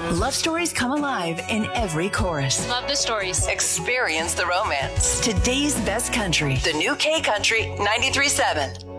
Love stories come alive in every chorus. Love the stories. Experience the romance. Today's best country. The new K Country 93.7.